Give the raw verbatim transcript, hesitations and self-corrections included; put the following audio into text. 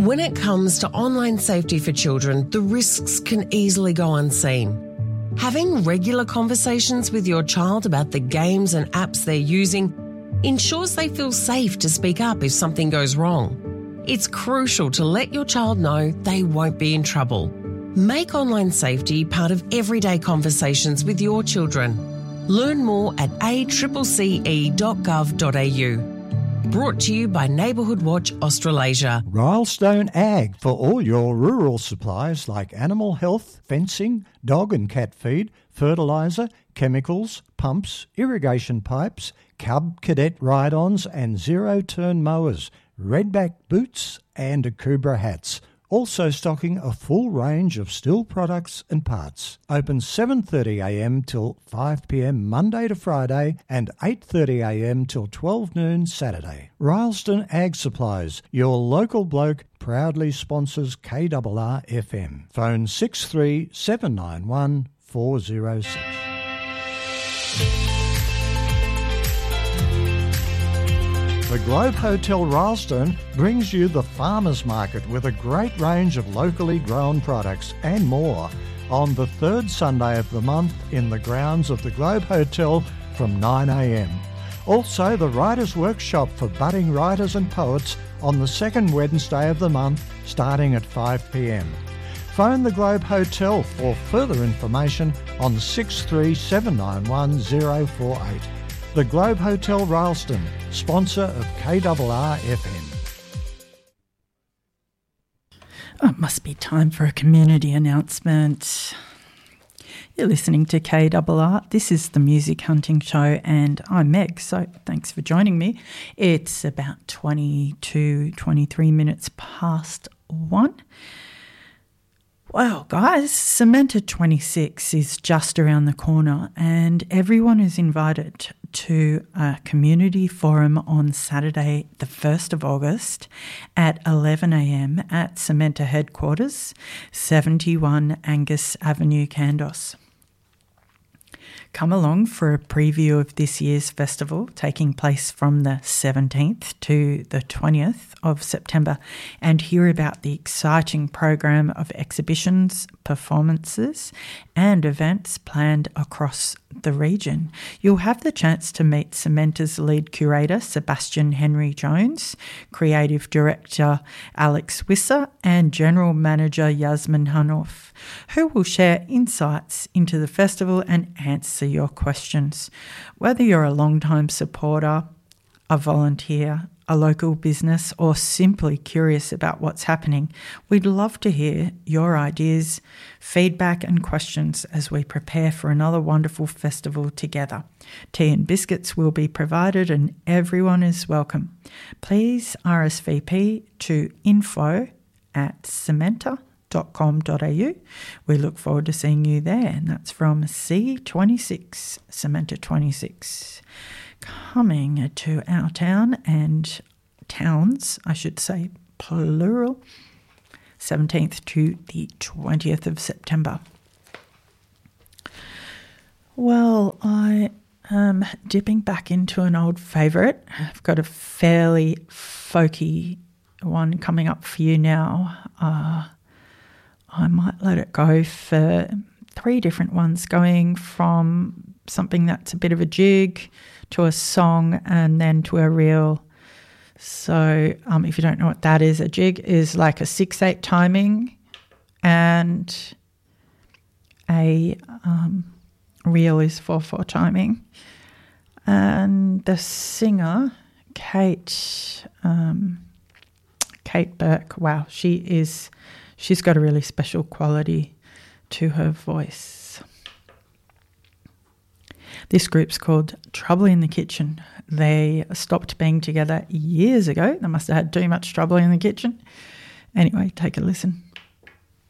When it comes to online safety for children, the risks can easily go unseen. Having regular conversations with your child about the games and apps they're using ensures they feel safe to speak up if something goes wrong. It's crucial to let your child know they won't be in trouble. Make online safety part of everyday conversations with your children. Learn more at a c c c e dot gov dot a u. Brought to you by Neighbourhood Watch Australasia. Rylestone Ag for all your rural supplies like animal health, fencing, dog and cat feed, fertiliser, chemicals, pumps, irrigation pipes, Cub Cadet ride-ons and zero-turn mowers, redback boots and Akubra hats. Also stocking a full range of Stihl products and parts. Open seven thirty a m till five p m Monday to Friday and eight thirty a m till twelve noon Saturday. Rylestone Ag Supplies, your local bloke, proudly sponsors K R R F M. Phone six three seven nine one four zero six. The Globe Hotel Rylestone brings you the Farmers Market with a great range of locally grown products and more on the third Sunday of the month in the grounds of the Globe Hotel from nine a m. Also the Writers' Workshop for budding writers and poets on the second Wednesday of the month starting at five p m. Phone the Globe Hotel for further information on six three seven nine one zero four eight. The Globe Hotel Rylestone, sponsor of K R R F M. Oh, it must be time for a community announcement. You're listening to K R R. This is the Music Hunting Show and I'm Meg, so thanks for joining me. It's about twenty-two, twenty-three minutes past one. Wow, guys, Samantha twenty-six is just around the corner and everyone is invited to a community forum on Saturday, the first of August at eleven a m at Samantha Headquarters, seventy-one Angus Avenue, Kandos. Come along for a preview of this year's festival taking place from the seventeenth to the twentieth of September and hear about the exciting program of exhibitions, performances and events planned across the region. You'll have the chance to meet Samantha's lead curator, Sebastian Henry Jones, creative director Alex Wisser and general manager Yasmin Hanouf, who will share insights into the festival and answer your questions. Whether you're a long-time supporter, a volunteer, a local business, or simply curious about what's happening, we'd love to hear your ideas, feedback and questions as we prepare for another wonderful festival together. Tea and biscuits will be provided and everyone is welcome. Please R S V P to info at samantha dot com dot a u. We look forward to seeing you there, and that's from C twenty-six, Samantha twenty-six. Coming to our town and towns, I should say plural, seventeenth to the twentieth of September. Well, I am dipping back into an old favourite. I've got a fairly folky one coming up for you now. Uh, I might let it go for three different ones, going from something that's a bit of a jig to a song and then to a reel. So um, if you don't know what that is, a jig is like a six eight timing and a um, reel is four four timing. And the singer, Kate, um, Kate Burke, wow, she is... She's got a really special quality to her voice. This group's called Trouble in the Kitchen. They stopped being together years ago. They must have had too much trouble in the kitchen. Anyway, take a listen.